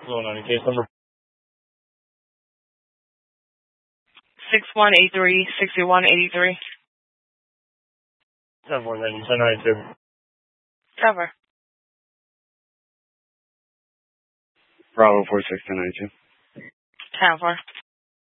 going on in case number? 6183, 6183. 10-4, Cover. Bravo 46 1092. 10-4.